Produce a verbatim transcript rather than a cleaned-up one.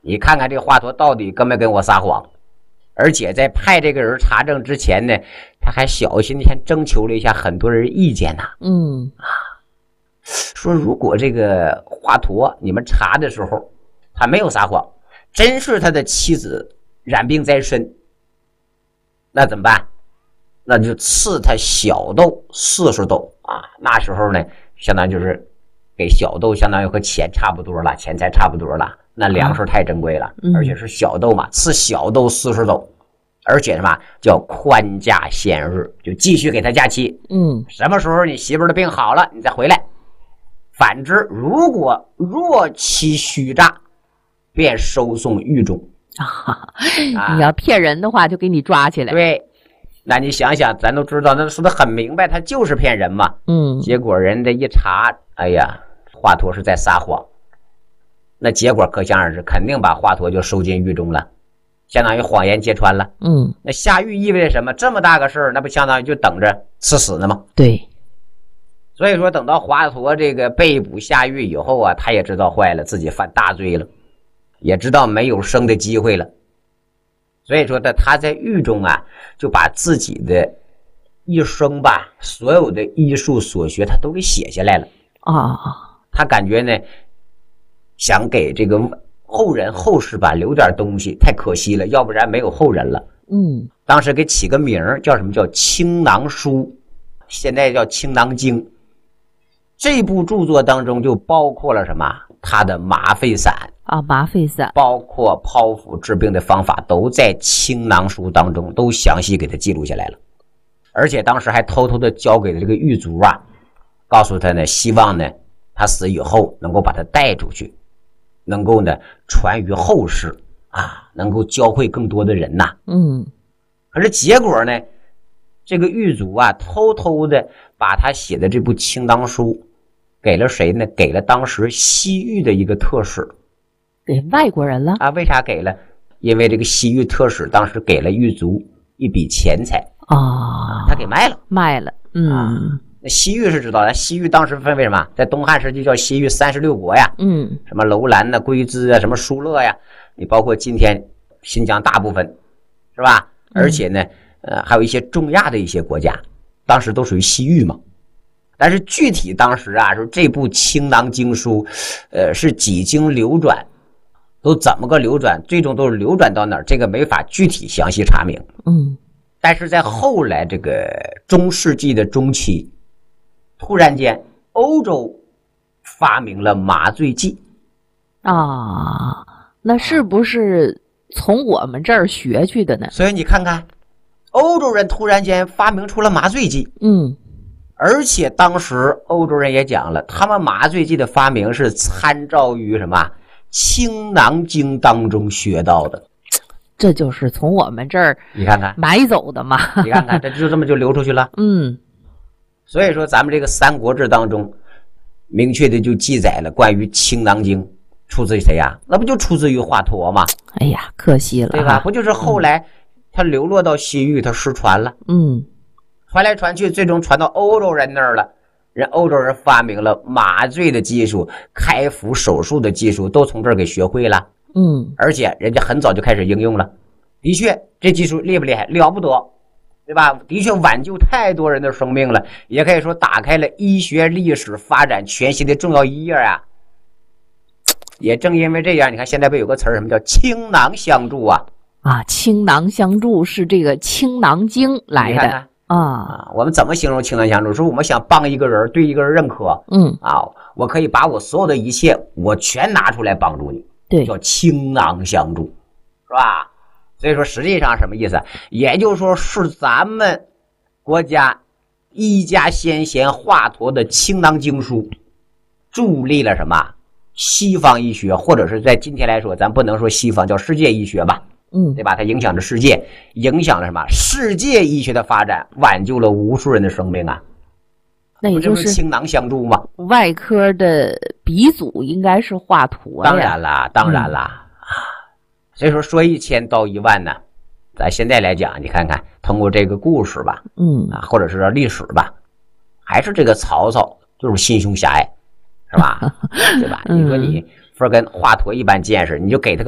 你看看这华佗到底跟没跟我撒谎。而且在派这个人查证之前呢，他还小心先征求了一下很多人意见呢、啊。 嗯啊，说如果这个华佗你们查的时候他没有撒谎，真是他的妻子染病在身，那怎么办？那就赐他小豆四十斗啊！那时候呢，相当于就是给小豆，相当于和钱差不多了，钱财差不多了。那粮食太珍贵了， 嗯、 而且是小豆嘛，赐小豆四十斗，而且什么叫宽假限日，就继续给他假期。 嗯， 什么时候你媳妇儿的病好了，你再回来。反之，如果若其虚诈，便收送狱中。 啊，你要骗人的话，就给你抓起来。 对，那你想想，咱都知道，那说的很明白，他就是骗人嘛。 嗯， 结果人家一查，哎呀，华佗是在撒谎。那结果可想而知，肯定把华佗就收进狱中了，相当于谎言揭穿了。 嗯， 那下狱意味着什么？这么大个事儿，那不相当于就等着吃死呢吗？ 对。 所以说，等到华佗这个被捕下狱以后啊，他也知道坏了，自己犯大罪了，也知道没有生的机会了。所以说呢，他在狱中啊，就把自己的一生吧，所有的医术所学，他都给写下来了啊。 他感觉呢，想给这个后人后世吧留点东西，太可惜了，要不然没有后人了。 嗯， 当时给起个名叫什么？叫《青囊书》，现在叫《青囊经》。这部著作当中就包括了什么？他的麻沸散啊，麻沸散， 包括剖腹治病的方法，都在《青囊书》当中都详细给他记录下来了。而且当时还偷偷的交给了这个狱卒啊，告诉他呢，希望呢他死以后能够把他带出去，能够呢传于后世啊，能够教会更多的人呐、啊。 嗯， 可是结果呢，这个狱卒啊，偷偷的把他写的这部《青囊书》给了谁呢？给了当时西域的一个特使， 给外国人了啊？为啥给了？因为这个西域特使当时给了狱卒一笔钱财啊， 他给卖了， 卖了。嗯， 啊、那西域是知道的，西域当时分为什么？在东汉时期叫西域三十六国呀， 嗯， 什么楼兰呐、龟兹啊，什么疏勒呀，你包括今天新疆大部分，是吧？而且呢，呃，还有一些中亚的一些国家，当时都属于西域嘛。但是具体当时啊，说这部《青囊经书》，呃，是几经流转，都怎么个流转，最终都是流转到哪儿，这个没法具体详细查明。 嗯， 但是在后来这个中世纪的中期，突然间欧洲发明了麻醉剂啊，那是不是从我们这儿学去的呢？ 所以你看看，欧洲人突然间发明出了麻醉剂。 嗯。 而且当时欧洲人也讲了，他们麻醉剂的发明是参照于什么《青囊经》当中学到的， 这就是从我们这儿你看看买走的嘛。 你看看，这就这么就流出去了。 嗯， 所以说咱们这个《三国志》当中明确的就记载了关于《青囊经》出自于谁呀？那不就出自于华佗吗？ 哎呀，可惜了， 对吧？不就是后来他流落到西域，他失传了。 嗯。 传来传去，最终传到欧洲人那儿了。人欧洲人发明了麻醉的技术，开腹手术的技术，都从这儿给学会了。 嗯， 而且人家很早就开始应用了。的确，这技术厉不厉害？了不得，对吧？的确挽救太多人的生命了，也可以说打开了医学历史发展全新的重要一页啊。也正因为这样，你看现在不有个词儿，什么叫青囊相助啊？ 啊，青囊相助是这个《青囊经》来的。 你看看啊，我们怎么形容青囊相助？说我们想帮一个人，对一个人认可， 嗯啊，我可以把我所有的一切，我全拿出来帮助你， 对， 叫青囊相助，是吧？所以说，实际上什么意思？也就是说，是咱们国家医家先贤华佗的《青囊经书》，助力了什么西方医学，或者是在今天来说，咱不能说西方，叫世界医学吧。 嗯， 对吧？它影响着世界，影响了什么？世界医学的发展，挽救了无数人的生命啊！ 那也就是青囊相助嘛。 外科的鼻祖应该是华佗呀。 当然啦，当然啦、嗯、啊！所以说说一千道一万呢，咱现在来讲，你看看通过这个故事吧， 嗯啊，或者是历史吧，还是这个曹操就是心胸狭隘，是吧？对吧？你说你说跟华佗一般见识，你就给他个